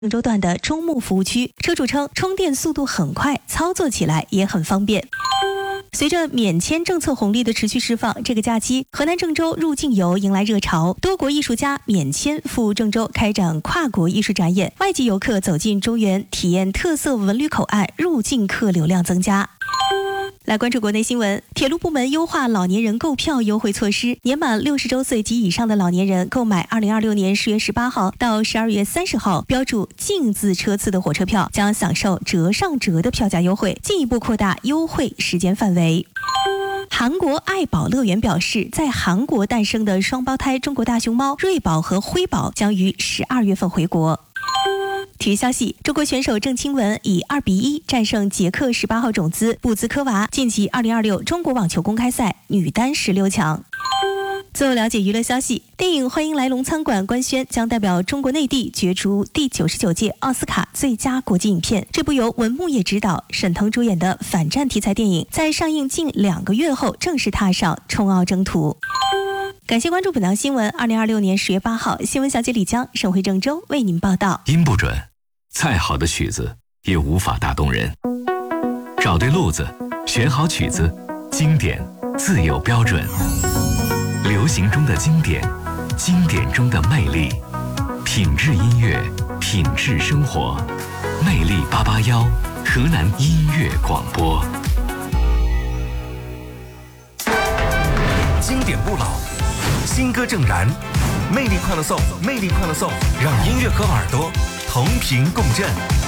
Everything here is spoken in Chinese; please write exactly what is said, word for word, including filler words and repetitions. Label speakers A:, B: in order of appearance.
A: 郑州段的中牟服务区，车主称充电速度很快，操作起来也很方便。随着免签政策红利的持续释放，这个假期河南郑州入境游迎来热潮，多国艺术家免签赴郑州开展跨国艺术展演，外籍游客走进中原体验特色文旅口岸，入境客流量增加。来关注国内新闻，铁路部门优化老年人购票优惠措施，年满六十周岁及以上的老年人购买二零二六年十月十八号到十二月三十号标注净字车次的火车票，将享受折上折的票价优惠，进一步扩大优惠时间范围。韩国爱宝乐园表示，在韩国诞生的双胞胎中国大熊猫瑞宝和辉宝将于十二月份回国。体育消息，中国选手郑钦文以二比一战胜捷克十八号种子布兹科娃，晋级二零二六中国网球公开赛女单十六强。最后了解娱乐消息，电影《欢迎来龙餐馆》官宣将代表中国内地角逐第九十九届奥斯卡最佳国际影片。这部由文牧野执导、沈腾主演的反战题材电影，在上映近两个月后正式踏上冲奥征途。感谢关注本条新闻。二零二六年十月八号，新闻小姐李江、沈回郑州为您报道。
B: 音不准，再好的曲子也无法打动人。找对路子，选好曲子，经典自有标准。流行中的经典，经典中的魅力，品质音乐，品质生活。魅力八八幺，河南音乐广播。
C: 经典不老，新歌正燃，魅力快乐颂，魅力快乐颂，让音乐和耳朵同频共振。